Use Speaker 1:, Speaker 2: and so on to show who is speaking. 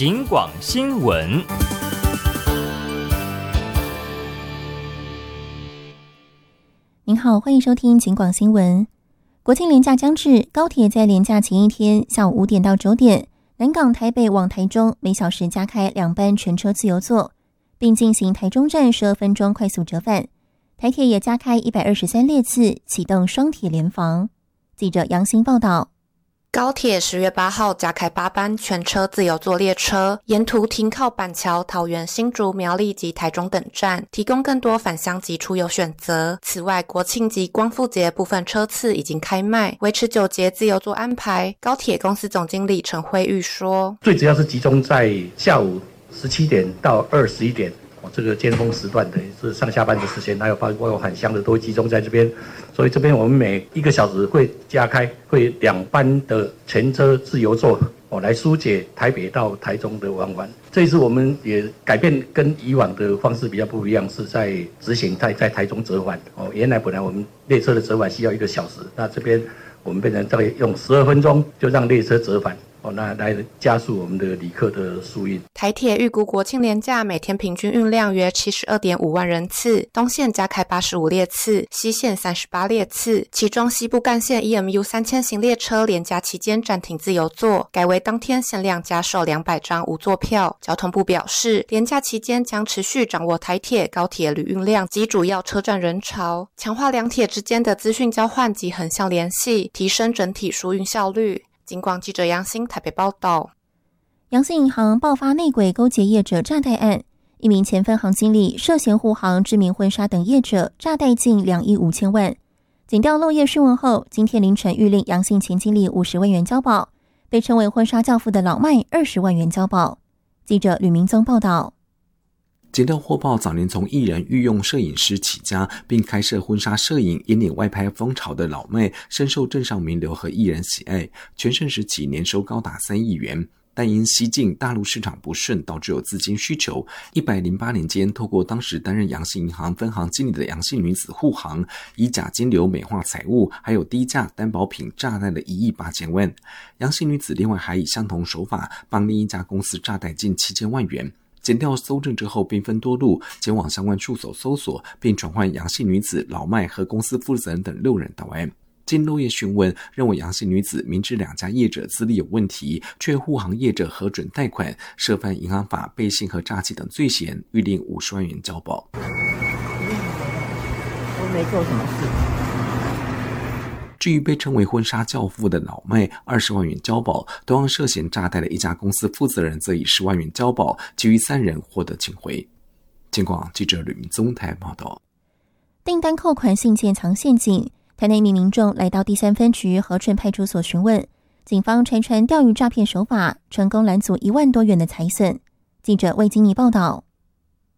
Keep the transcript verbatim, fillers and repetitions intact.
Speaker 1: 警广新闻。
Speaker 2: 您好，欢迎收听警广新闻。国庆连假将至，高铁在连假前一天下午五点到九点，南港台北往台中每小时加开两班全车自由座，并进行台中站十二分钟快速折返。台铁也加开一百二十三列次，启动双铁联防。记者杨欣报道。
Speaker 3: 高铁十月八号加开八班全车自由座列车，沿途停靠板桥、桃园、新竹、苗栗及台中等站，提供更多返乡及出游选择。此外，国庆及光复节部分车次已经开卖，维持九节自由座安排。高铁公司总经理陈慧玉说：“
Speaker 4: 最主要是集中在下午十七点到二十一点。”这个尖峰时段的是上下班的时间，还有包括返乡的都会集中在这边，所以这边我们每一个小时会加开会两班的全车自由座哦，来疏解台北到台中的往返。这一次我们也改变跟以往的方式比较不一样，是在执行在在台中折返哦。原来本来我们列车的折返需要一个小时，那这边我们变成大概用十二分钟就让列车折返。哦，那来加速我们的旅客的疏运。
Speaker 3: 台铁预估国庆连假每天平均运量约 七十二点五万人次，东线加开八十五列次，西线三十八列次，其中西部干线 E M U 三千型列车连假期间暂停自由座，改为当天限量加售两百张无座票。交通部表示，连假期间将持续掌握台铁、高铁旅运量及主要车站人潮，强化两铁之间的资讯交换及横向联系，提升整体疏运效率。警广记者杨欣台北报道。
Speaker 2: 阳信银行爆发内鬼勾结业者诈贷案，一名前分行经理涉嫌护航知名婚纱等业者，诈贷近两亿五千万。检调漏业讯问后，今天凌晨谕令阳信前经理五十万元交保，被称为婚纱教父的老麦二十万元交保。记者吕明宗报道。
Speaker 5: 检调获报，早年从艺人御用摄影师起家，并开设婚纱摄影，引领外拍风潮的老麦，深受镇上名流和艺人喜爱。全盛时期年收高达三亿元，但因西进大陆市场不顺，导致有资金需求。一百零八年间，透过当时担任阳信银行分行经理的阳信女子护航，以假金流美化财物，还有低价担保品诈贷了一亿八千万。阳信女子另外还以相同手法帮另一家公司诈贷近七千万元。检调搜证之后，兵分多路，前往相关处所搜索，并传唤阳性女子、老麦和公司负责人等六人到案。经漏业询问，认为阳性女子明知两家业者资历有问题，却护航业者核准贷款，涉犯银行法、背信和诈欺等罪嫌，预令五十万元交保。
Speaker 6: 我没做什么事。
Speaker 5: 至于被称为婚纱教父的老麦二十万元交保，同样涉嫌诈贷的一家公司负责人则以十万元交保，其余三人获得请回。警广记者吕明宗台报道。
Speaker 2: 订单扣款信件藏陷阱，台南一名民众来到第三分局和顺派出所询问，警方拆穿钓鱼诈骗手法，成功拦阻一万多元的财损。记者魏金妮报道。